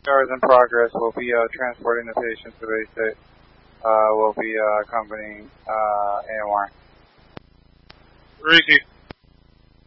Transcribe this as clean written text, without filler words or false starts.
CPR is in progress. We'll be transporting the patient to basic. We'll be accompanying AMR. Ricky.